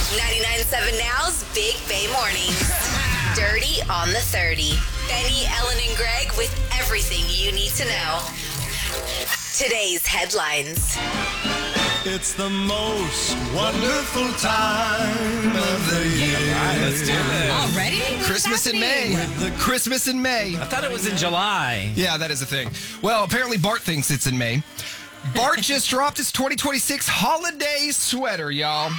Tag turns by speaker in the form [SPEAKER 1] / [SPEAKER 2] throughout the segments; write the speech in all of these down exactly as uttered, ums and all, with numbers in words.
[SPEAKER 1] ninety-nine point seven Now's Big Bay Mornings. Dirty on the thirty. Benny, Ellen, and Greg with everything you need to know. Today's headlines.
[SPEAKER 2] It's the most wonderful time of the year.
[SPEAKER 3] All right, let's do this.
[SPEAKER 4] Already?
[SPEAKER 5] Christmas in May. Christmas in May.
[SPEAKER 3] I thought it was in July.
[SPEAKER 5] Yeah, that is a thing. Well, apparently Bart thinks it's in May. Bart just dropped his twenty twenty-six holiday sweater, y'all.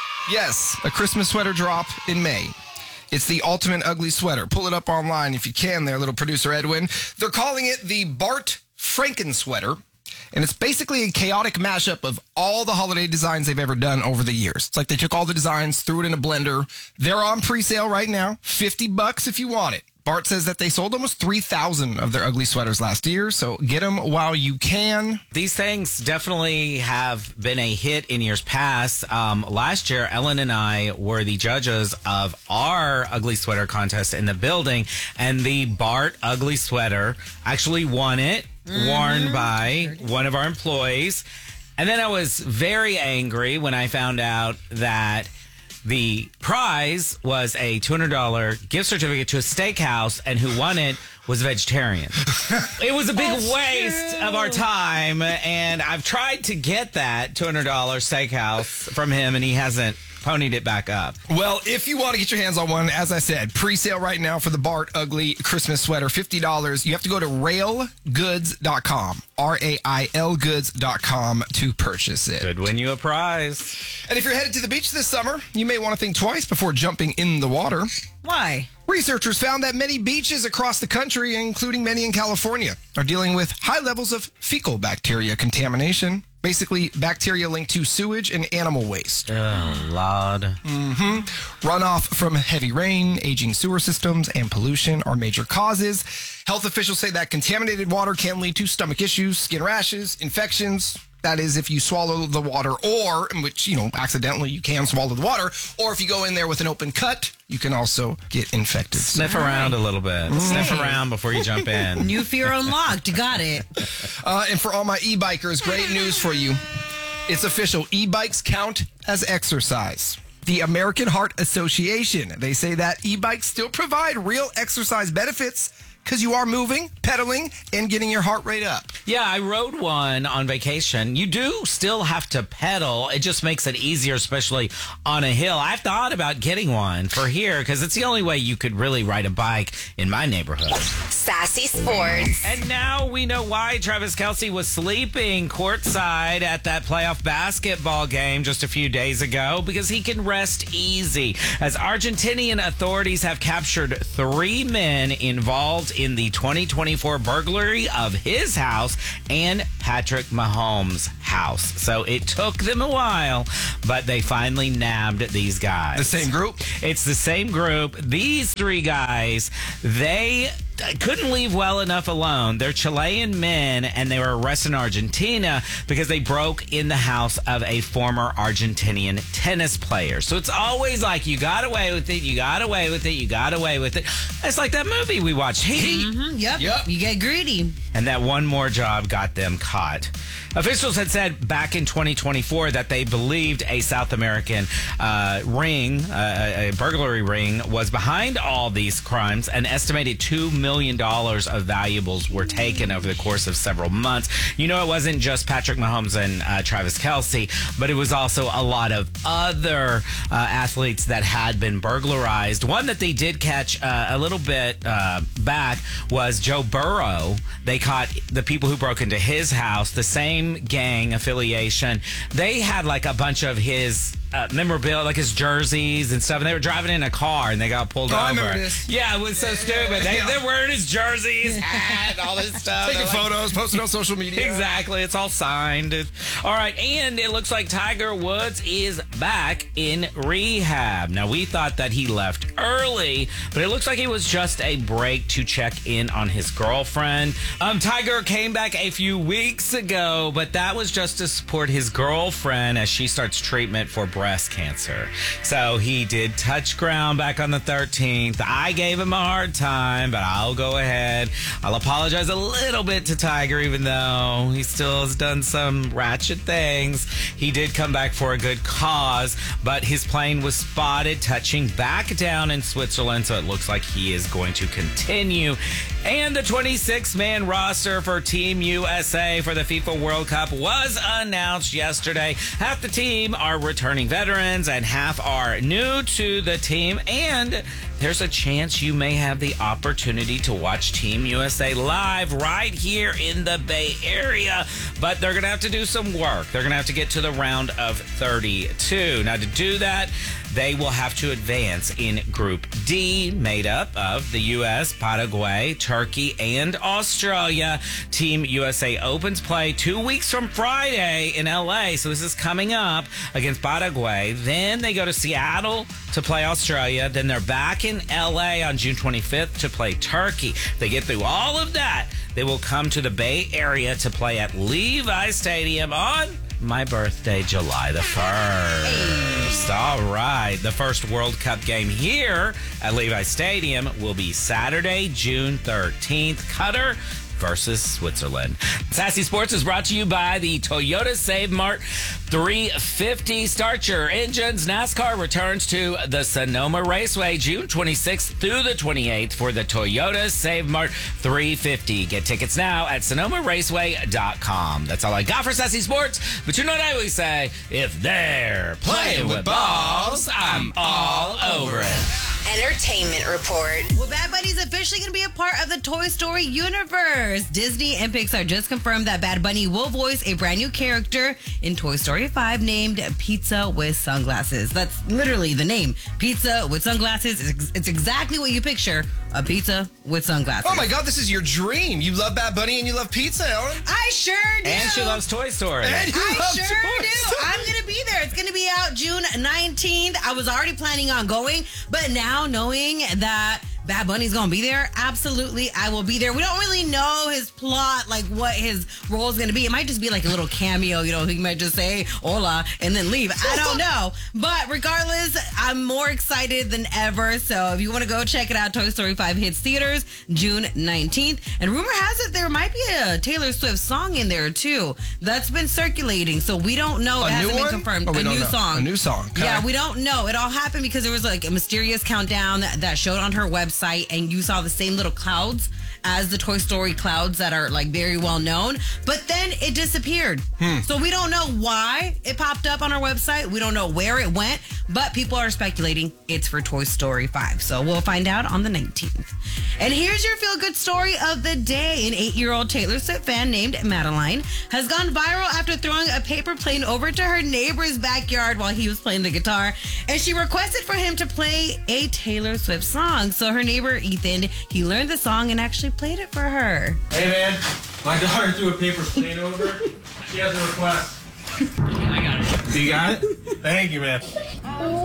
[SPEAKER 5] Yes, a Christmas sweater drop in May. It's the ultimate ugly sweater. Pull it up online if you can there, little producer Edwin. They're calling it the Bart Franken sweater. And it's basically a chaotic mashup of all the holiday designs they've ever done over the years. It's like they took all the designs, threw it in a blender. They're on pre-sale right now. fifty bucks if you want it. Bart says that they sold almost three thousand of their ugly sweaters last year, so get them while you can.
[SPEAKER 3] These things definitely have been a hit in years past. Um, last year, Ellen and I were the judges of our ugly sweater contest in the building, and the Bart ugly sweater actually won it, mm-hmm. worn by one of our employees. And then I was very angry when I found out that the prize was a two hundred dollars gift certificate to a steakhouse, and who won it was a vegetarian. It was a big That's waste true. of our time, and I've tried to get that two hundred dollars steakhouse from him, and he hasn't ponied it back up.
[SPEAKER 5] Well, if you want to get your hands on one, as I said, pre-sale right now for the Bart Ugly Christmas sweater, fifty dollars. You have to go to rail goods dot com, R A I L goods dot com to purchase it.
[SPEAKER 3] Could win you a prize.
[SPEAKER 5] And if you're headed to the beach this summer, you may want to think twice before jumping in the water.
[SPEAKER 4] Why?
[SPEAKER 5] Researchers found that many beaches across the country, including many in California, are dealing with high levels of fecal bacteria contamination. Basically, bacteria linked to sewage and animal waste.
[SPEAKER 3] Oh, Lord.
[SPEAKER 5] Mm-hmm. Runoff from heavy rain, aging sewer systems, and pollution are major causes. Health officials say that contaminated water can lead to stomach issues, skin rashes, infections. That is if you swallow the water, or, in which, you know, accidentally you can swallow the water, or if you go in there with an open cut, you can also get infected.
[SPEAKER 3] Sniff around a little bit. Mm. Sniff around before you jump in.
[SPEAKER 4] New fear unlocked. Got it.
[SPEAKER 5] Uh, and for all my e-bikers, great news for you. It's official. E-bikes count as exercise. The American Heart Association, they say that e-bikes still provide real exercise benefits because you are moving, pedaling, and getting your heart rate up.
[SPEAKER 3] Yeah, I rode one on vacation. You do still have to pedal. It just makes it easier, especially on a hill. I've thought about getting one for here because it's the only way you could really ride a bike in my neighborhood.
[SPEAKER 1] Sassy Sports.
[SPEAKER 3] And now we know why Travis Kelce was sleeping courtside at that playoff basketball game just a few days ago, because he can rest easy, as Argentinian authorities have captured three men involved in the twenty twenty-four burglary of his house and Patrick Mahomes' house. So it took them a while, but they finally nabbed these guys.
[SPEAKER 5] The same group?
[SPEAKER 3] It's the same group. These three guys, they couldn't leave well enough alone. They're Chilean men, and they were arrested in Argentina because they broke in the house of a former Argentinian tennis player. So it's always like, you got away with it, you got away with it, you got away with it. It's like that movie we watched, Heat.
[SPEAKER 4] Mm-hmm, yep.
[SPEAKER 5] Yep.
[SPEAKER 4] You get greedy.
[SPEAKER 3] And that one more job got them caught. Officials had said back in twenty twenty-four that they believed a South American uh, ring, uh, a burglary ring, was behind all these crimes. An estimated two million dollars of valuables were taken over the course of several months. You know, it wasn't just Patrick Mahomes and uh, Travis Kelce, but it was also a lot of other uh, athletes that had been burglarized. One that they did catch uh, a little bit uh, back was Joe Burrow. They caught the people who broke into his house, the same gang affiliation. They had like a bunch of his uh, memorabilia, like his jerseys and stuff, and they were driving in a car and they got pulled
[SPEAKER 5] oh,
[SPEAKER 3] over.
[SPEAKER 5] I remember this.
[SPEAKER 3] Yeah, it was so stupid. They, they're wearing his jerseys, hat, all this stuff.
[SPEAKER 5] Taking
[SPEAKER 3] They're like,
[SPEAKER 5] photos, posting on social media.
[SPEAKER 3] Exactly. It's all signed. All right. And it looks like Tiger Woods is back in rehab. Now, we thought that he left early, but it looks like it was just a break to check in on his girlfriend. Um, Tiger came back a few weeks ago, but that was just to support his girlfriend as she starts treatment for breast cancer. So he did touch ground back on the thirteenth. I gave him a hard time, but I'll go ahead. I'll apologize a little bit to Tiger, even though he still has done some ratchet things. He did come back for a good cause, but his plane was spotted touching back down in Switzerland, so it looks like he is going to continue. And the twenty-six man roster for Team U S A for the FIFA World Cup was announced yesterday. Half the team are returning veterans and half are new to the team. And there's a chance you may have the opportunity to watch Team U S A live right here in the Bay Area. But they're going to have to do some work. They're going to have to get to the round of thirty-two. Now, to do that, they will have to advance in Group D, made up of the U S, Paraguay, Turkey, and Australia. Team U S A opens play two weeks from Friday in L A, so this is coming up against Paraguay. Then they go to Seattle to play Australia. Then they're back in L A on June twenty-fifth to play Turkey. If they get through all of that, they will come to the Bay Area to play at Levi Stadium on my birthday, July the first. All right. The first World Cup game here at Levi Stadium will be Saturday, June thirteenth. Qatar versus Switzerland. Sassy Sports is brought to you by the Toyota Save Mart three fifty. Start your engines. NASCAR returns to the Sonoma Raceway June twenty-sixth through the twenty-eighth for the Toyota Save Mart three fifty. Get tickets now at sonoma raceway dot com. That's all I got for Sassy Sports. But you know what I always say? If they're playing with balls, I'm all over it.
[SPEAKER 1] Entertainment Report.
[SPEAKER 4] Well, Bad Bunny's officially going to be a part of the Toy Story universe. Disney and Pixar just confirmed that Bad Bunny will voice a brand new character in Toy Story five named Pizza with Sunglasses. That's literally the name. Pizza with Sunglasses. It's, it's exactly what you picture. A pizza with sunglasses.
[SPEAKER 5] Oh my God, this is your dream. You love Bad Bunny and you love pizza, Ellen.
[SPEAKER 4] I sure do.
[SPEAKER 3] And she loves Toy Story.
[SPEAKER 5] And you
[SPEAKER 4] I
[SPEAKER 5] love
[SPEAKER 4] sure
[SPEAKER 5] Toy
[SPEAKER 4] do.
[SPEAKER 5] Story.
[SPEAKER 4] I'm going to be there. It's going to be out June nineteenth. I was already planning on going, but now knowing that Bad Bunny's gonna be there, absolutely, I will be there. We don't really know his plot, like what his role is gonna be. It might just be like a little cameo, you know, he might just say hola and then leave. I don't know. But regardless, I'm more excited than ever. So if you want to go check it out, Toy Story five hits theaters June nineteenth. And rumor has it there might be a Taylor Swift song in there too. That's been circulating. So we don't know.
[SPEAKER 5] A
[SPEAKER 4] It hasn't
[SPEAKER 5] new
[SPEAKER 4] been
[SPEAKER 5] one?
[SPEAKER 4] confirmed.
[SPEAKER 5] Oh, we
[SPEAKER 4] a
[SPEAKER 5] don't
[SPEAKER 4] new
[SPEAKER 5] know.
[SPEAKER 4] song.
[SPEAKER 5] A new song. Okay.
[SPEAKER 4] Yeah, we don't know. It all happened because there was like a mysterious countdown that, that showed on her website, and you saw the same little clouds as the Toy Story clouds that are like very well known, but then it disappeared. Hmm. So we don't know why it popped up on our website. We don't know where it went, but people are speculating it's for Toy Story five. So we'll find out on the nineteenth. And here's your feel-good story of the day. An eight-year-old Taylor Swift fan named Madeline has gone viral after throwing a paper plane over to her neighbor's backyard while he was playing the guitar, and she requested for him to play a Taylor Swift song. So her neighbor Ethan, he learned the song and actually played it for her.
[SPEAKER 6] Hey man, my daughter threw a paper plane over. She has a request. I got it. You got it? Thank you, man.